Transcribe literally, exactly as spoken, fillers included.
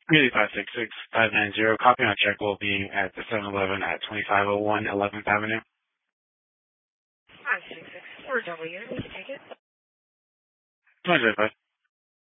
three five six six five nine zero. Copy on check will be at the Seven Eleven at twenty-five oh one eleventh Avenue. five six six four W. Take it. two five.